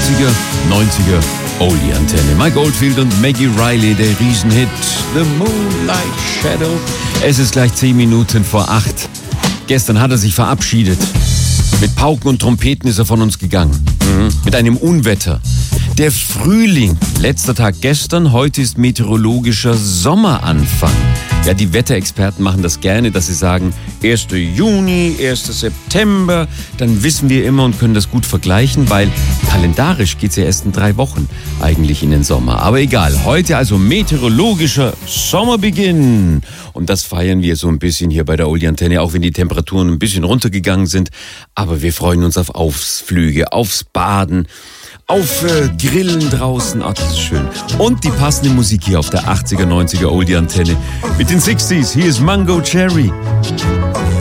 80er, 90er Oldie-Antenne. Mike Oldfield und Maggie Riley, der Riesenhit The Moonlight Shadow. Es ist gleich 10 Minuten vor 8. Gestern hat er sich verabschiedet. Mit Pauken und Trompeten ist er von uns gegangen. Mit einem Unwetter. Der Frühling, letzter Tag gestern, heute ist meteorologischer Sommeranfang. Ja, die Wetterexperten machen das gerne, dass sie sagen, 1. Juni, 1. September, dann wissen wir immer und können das gut vergleichen, weil kalendarisch geht es ja erst in 3 Wochen eigentlich in den Sommer. Aber egal, heute also meteorologischer Sommerbeginn. Und das feiern wir so ein bisschen hier bei der Oldie-Antenne, auch wenn die Temperaturen ein bisschen runtergegangen sind. Aber wir freuen uns auf Ausflüge, aufs Baden, auf Grillen draußen, das ist schön. Und die passende Musik hier auf der 80er, 90er Oldie-Antenne mit den 60s. Hier ist Mango Cherry.